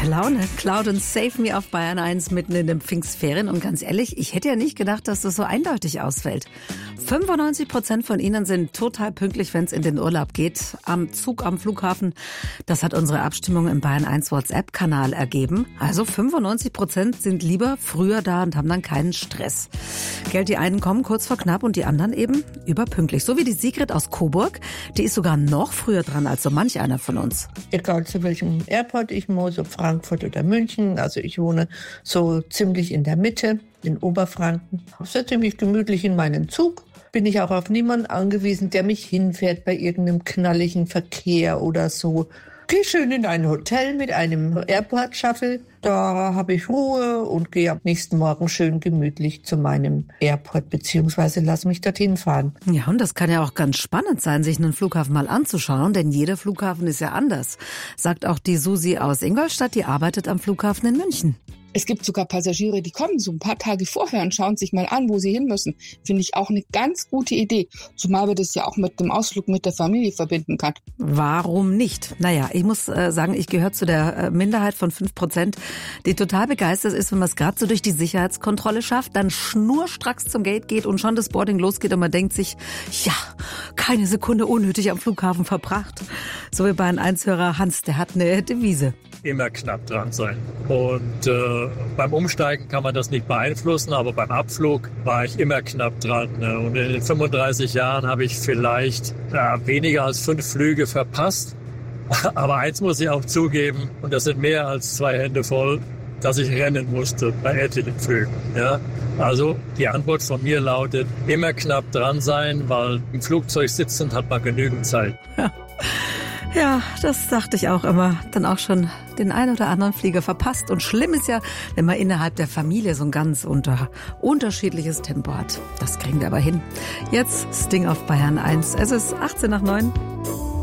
Gute Laune. Cloud und Save Me auf Bayern 1 mitten in den Pfingstferien. Und ganz ehrlich, ich hätte ja nicht gedacht, dass das so eindeutig ausfällt. 95% von Ihnen sind total pünktlich, wenn es in den Urlaub geht. Am Zug, am Flughafen. Das hat unsere Abstimmung im Bayern 1 WhatsApp-Kanal ergeben. Also 95% sind lieber früher da und haben dann keinen Stress. Gell, die einen kommen kurz vor knapp und die anderen eben überpünktlich. So wie die Sigrid aus Coburg. Die ist sogar noch früher dran als so manch einer von uns. Egal zu welchem Airport ich muss, ob Frankfurt oder München. Also ich wohne so ziemlich in der Mitte, in Oberfranken. Ich sitze ziemlich gemütlich in meinem Zug. Bin ich auch auf niemanden angewiesen, der mich hinfährt bei irgendeinem knalligen Verkehr oder so. Gehe schön in ein Hotel mit einem Airport-Shuttle. Da habe ich Ruhe und gehe am nächsten Morgen schön gemütlich zu meinem Airport, beziehungsweise lasse mich dorthin fahren. Ja, und das kann ja auch ganz spannend sein, sich einen Flughafen mal anzuschauen, denn jeder Flughafen ist ja anders. Sagt auch die Susi aus Ingolstadt, die arbeitet am Flughafen in München. Es gibt sogar Passagiere, die kommen so ein paar Tage vorher und schauen sich mal an, wo sie hin müssen. Finde ich auch eine ganz gute Idee. Zumal wir das ja auch mit dem Ausflug mit der Familie verbinden kann. Warum nicht? Naja, ich muss sagen, ich gehöre zu der Minderheit von 5%, die total begeistert ist, wenn man es gerade so durch die Sicherheitskontrolle schafft, dann schnurstracks zum Gate geht und schon das Boarding losgeht und man denkt sich, ja, keine Sekunde unnötig am Flughafen verbracht. So wie bei einem 1-Hörer Hans, der hat eine Devise. Immer knapp dran sein. Und beim Umsteigen kann man das nicht beeinflussen, aber beim Abflug war ich immer knapp dran. Ne? Und in den 35 Jahren habe ich vielleicht weniger als 5 Flüge verpasst. Aber eins muss ich auch zugeben, und das sind mehr als 2 Hände voll, dass ich rennen musste bei etlichen Flügen. Ja? Also die Antwort von mir lautet, immer knapp dran sein, weil im Flugzeug sitzend hat man genügend Zeit. Ja, das dachte ich auch immer. Dann auch schon den ein oder anderen Flieger verpasst. Und schlimm ist ja, wenn man innerhalb der Familie so ein ganz unterschiedliches Tempo hat. Das kriegen wir aber hin. Jetzt Sting auf Bayern 1. Es ist 8:18.